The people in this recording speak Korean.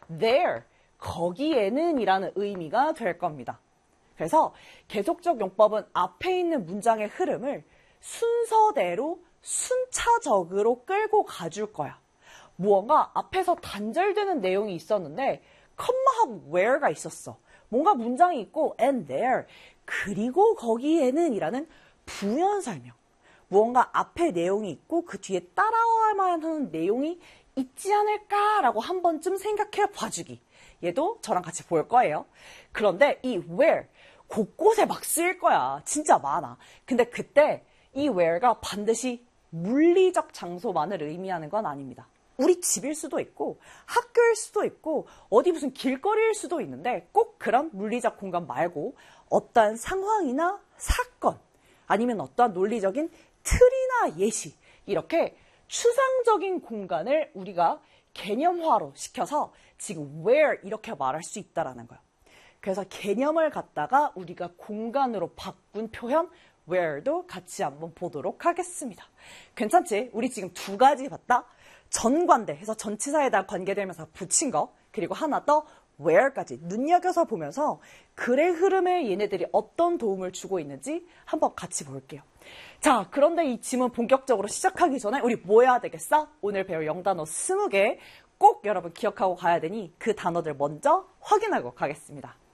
there, 거기에는 이라는 의미가 될 겁니다. 그래서 계속적 용법은 앞에 있는 문장의 흐름을 순서대로 순차적으로 끌고 가줄 거야. 무언가 앞에서 단절되는 내용이 있었는데 컴마하고 where가 있었어. 뭔가 문장이 있고 and there, 그리고 거기에는 이라는 부연 설명. 무언가 앞에 내용이 있고 그 뒤에 따라와야만 하는 내용이 있지 않을까라고 한 번쯤 생각해 봐주기. 얘도 저랑 같이 볼 거예요. 그런데 이 where, 곳곳에 막 쓰일 거야. 진짜 많아. 근데 그때 이 where가 반드시 물리적 장소만을 의미하는 건 아닙니다. 우리 집일 수도 있고 학교일 수도 있고 어디 무슨 길거리일 수도 있는데 꼭 그런 물리적 공간 말고 어떠한 상황이나 사건 아니면 어떠한 논리적인 틀이나 예시, 이렇게 추상적인 공간을 우리가 개념화로 시켜서 지금 where 이렇게 말할 수 있다라는 거예요. 그래서 개념을 갖다가 우리가 공간으로 바꾼 표현 where도 같이 한번 보도록 하겠습니다. 괜찮지? 우리 지금 두 가지 봤다? 전관대 해서 전치사에다 관계되면서 붙인 거, 그리고 하나 더 where까지 눈여겨서 보면서 글의 흐름에 얘네들이 어떤 도움을 주고 있는지 한번 같이 볼게요. 자, 그런데 이 지문 본격적으로 시작하기 전에 우리 뭐 해야 되겠어? 오늘 배울 영단어 20개 꼭 여러분 기억하고 가야 되니 그 단어들 먼저 확인하고 가겠습니다.